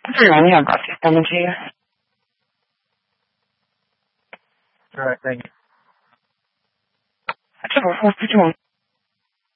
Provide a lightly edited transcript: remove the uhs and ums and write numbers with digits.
Put your money, I've got this coming to you. Alright, thank you. I took a 451.